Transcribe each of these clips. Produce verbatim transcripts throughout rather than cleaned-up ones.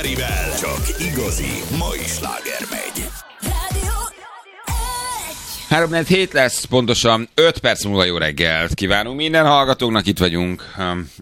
Ferivel. Csak igazi mai sláger megy. három hét lesz, pontosan öt perc múlva jó reggelt kívánunk minden hallgatóknak, itt vagyunk.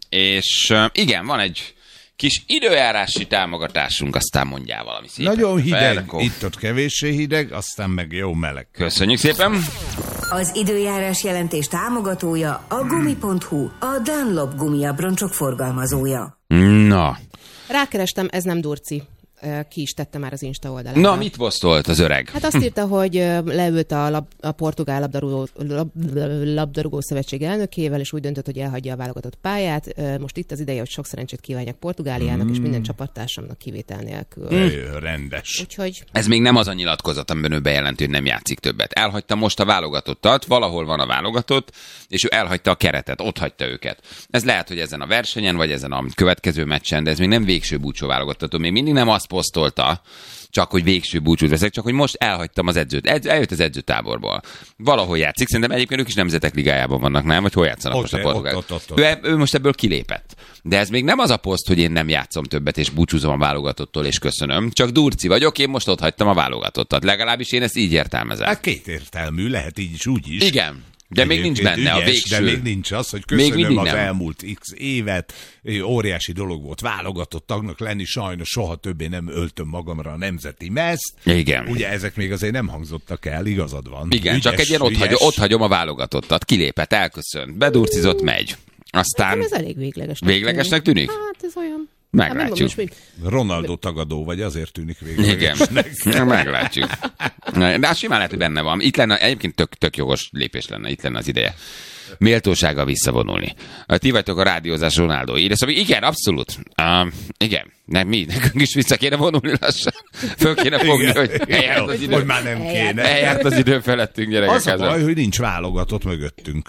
És igen, van egy kis időjárási támogatásunk, aztán mondjál valami szépen. Nagyon hideg, Felkó. itt-ott kevéssé hideg, aztán meg jó meleg. Köszönjük szépen. Az időjárás jelentés támogatója a gumi pont hu, a Dunlop gumiabroncsok forgalmazója. Na. Rákerestem, ez nem Durci. Ki is tette már az Insta oldalán. Na, mit posztolt az öreg? Hát azt írta, hogy leült a, lab, a portugál labdarúgó, lab, labdarúgó szövetség elnökével, és úgy döntött, hogy elhagyja a válogatott pályát. Most itt az ideje, hogy sok szerencsét kívánjak Portugáliának, mm. és minden csapattársamnak kivétel nélkül. Mm. Rendes. Úgyhogy... Ez még nem az a nyilatkozat, amiben ő bejelenti, hogy nem játszik többet. Elhagyta most a válogatottat, valahol van a válogatott, és ő elhagyta a keretet, ott hagyta őket. Ez lehet, hogy ezen a versenyen, vagy ezen a következő meccsen, de ez még nem végső búcsú válogattató. Még mindig nem azt posztolta, csak hogy végső búcsút veszek, csak hogy most elhagytam az edzőt. Edz, eljött az edzőtáborból. Valahol játszik, szerintem egyébként ők is Nemzetek Ligájában vannak, nem? Vagy hol játszanak ott most a portugálok? Ő, ő most ebből kilépett. De ez még nem az a poszt, hogy én nem játszom többet, és búcsúzom a válogatottól, és köszönöm. Csak Durci vagyok, én most ott hagytam a válogatottat. Legalábbis én ezt így értelmezem. Hát kétértelmű, lehet így is, úgy is. Igen. De még nincs benne ügyes, a végső. De még nincs az, hogy köszönöm az nem. elmúlt x évet. Óriási dolog volt válogatott tagnak lenni, sajnos soha többé nem öltöm magamra a nemzeti mezt. Igen. Ugye ezek még azért nem hangzottak el, igazad van. Igen, ügyes, csak egy ilyen ott, hagy, ott hagyom a válogatottat. Kilépett, elköszönt, bedurcizott, megy. Aztán... Ez elég véglegesnek Véglegesnek tűnik? Hát ez olyan... Meglátjuk. Hát, Ronaldo tagadó vagy, azért tűnik véglegesnek. Igen, meglátjuk. De az simán lehet, hogy benne van. Itt lenne, egyébként tök, tök jogos lépés lenne, itt lenne az ideje. Méltósággal visszavonulni. Ti vagytok a rádiózás Ronaldo. Ide, szóval igen, abszolút. Uh, igen. Nem, mi? Nekünk is vissza kéne vonulni lassan. Föl kéne fogni, igen, hogy eljárt az idő. Hogy már nem kéne. Eljárt az idő felettünk, gyerekek. Az a baj, hogy nincs válogatott mögöttünk.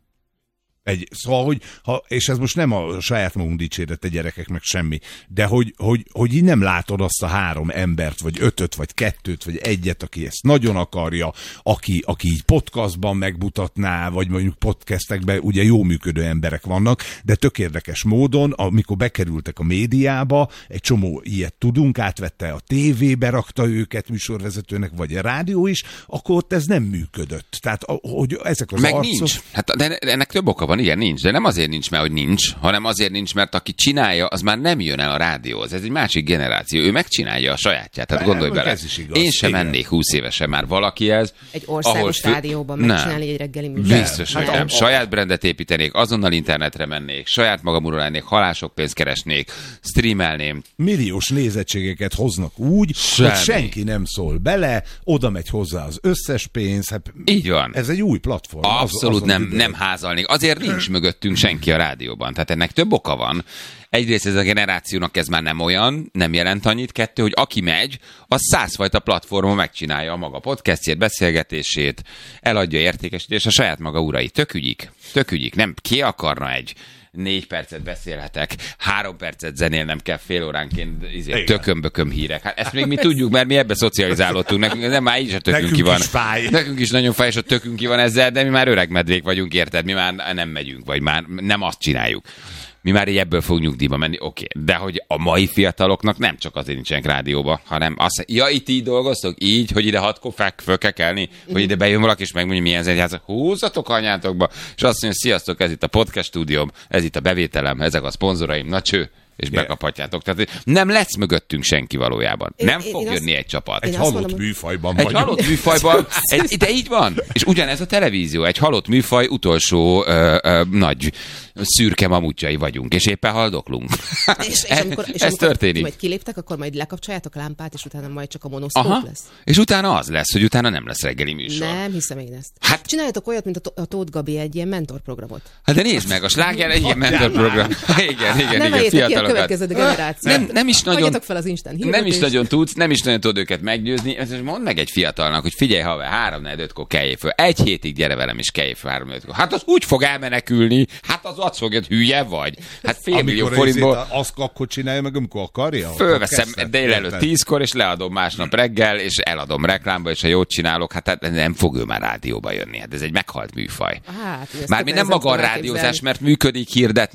Egy, szóval, hogy, ha, és ez most nem a saját magunk dicsérete gyerekek, meg semmi, de hogy, hogy, hogy így nem látod azt a három embert, vagy ötöt, vagy kettőt, vagy egyet, aki ezt nagyon akarja, aki, aki így podcastban megmutatná, vagy mondjuk podcastekben ugye jó működő emberek vannak, de tök érdekes módon, amikor bekerültek a médiába, egy csomó ilyet tudunk, átvette a tévébe, rakta őket műsorvezetőnek, vagy a rádió is, akkor ott ez nem működött. Tehát, hogy ezek az meg arcok... nincs. Hát, de ennek több oka van. Igen, nincs, de nem azért nincs, mert hogy nincs, hanem azért nincs, mert aki csinálja, az már nem jön el a rádióhoz. Ez egy másik generáció. Ő megcsinálja a sajátját. Tehát gondolj bele. Én sem mennék húsz évesen már valakihez. Egy országos fő... rádióban megcsinálni egy reggeli műsor. Biztos, hogy nem. Saját brandet építenék, azonnal internetre mennék, saját magamról lennék, halások pénzt keresnék, streamelném. Milliós nézettségeket hoznak úgy, Semmi. hogy senki nem szól bele, oda megy hozzá az összes pénz. Hát így van. Ez egy új platform. Abszolút az, nem, nem házalnék. Azért nincs mögöttünk senki a rádióban. Tehát ennek több oka van. Egyrészt ez a generációnak ez már nem olyan, nem jelent annyit. Kettő, hogy aki megy, az százfajta platformon megcsinálja a maga podcastjét, beszélgetését, eladja értékesítést, a saját maga urai. Tök ügyik. Tök ügyik. Nem, ki akarna egy négy percet beszélhetek, három percet zenélnem kell fél óránként izé, tökömbököm hírek. Hát ezt még mi tudjuk, mert mi ebbe szocializálódtunk. Nekünk nem, már így is a tökünk ki van. Fáj. Nekünk is nagyon fáj, és a tökünk ki van ezzel, de mi már öreg medvék vagyunk, érted? Mi már nem megyünk, vagy már nem azt csináljuk. Mi már így ebből fogunk nyugdíjba menni, oké. Okay. De hogy a mai fiataloknak nem csak azért nincsenek rádióba, hanem azt, ja, itt így dolgoztok, így, hogy ide hatkor föl kell kelni, hogy ide bejön valaki, és megmondja, milyen zenét játszok. Húzzatok anyátokba, és azt mondja, sziasztok, ez itt a podcast stúdióm, ez itt a bevételem, ezek a szponzoraim, na cső, és yeah. bekaphatjátok. Tehát nem lesz mögöttünk senki valójában. Én, nem én, fog én jönni azt, egy csapat. Egy halott mondom, műfajban Egy vagyunk. halott műfajban, egy, de így van. És ugyanez a televízió, egy halott műfaj utolsó ö, ö, nagy szürke mamutjai vagyunk, és éppen haldoklunk. És, és amikor, és ez amikor történik. Majd kiléptek, akkor majd lekapcsoljátok a lámpát, és utána majd csak a monoszkóp lesz. És utána az lesz, hogy utána nem lesz reggeli műsor. Nem hiszem én ezt. Hát, csináljatok olyat, mint a, a Tóth Gabi, egy ilyen mentorprogramot. Hát de nézd meg, a sláger egy ilyen mentorprogram. Igen, igen, nem igen, ki a következő generáció. Nem, nem is nagyon, fel az Instán nem is nagyon tudsz, nem is nagyon tudod őket meggyőzni. Mondd meg egy fiatalnak, hogy figyelj, haver, három negyed ötkor kelljél föl. Egy hétig gyere velem, és kelljél föl három negyed ötkor. Hát az úgy fog elmenekülni, hát az azt fogja, hogy hülye vagy. Hát fél amikor millió forintból. Azt akkor csinálja meg, amikor akarja? Fölveszem délelőtt tízkor, és leadom másnap reggel, és eladom reklámba, és ha jót csinálok, hát nem fog ő már rádióba jönni. Hát ez egy meghalt műfaj. Hát, Mármint nem maga a rádiózás, mert működik, hirdet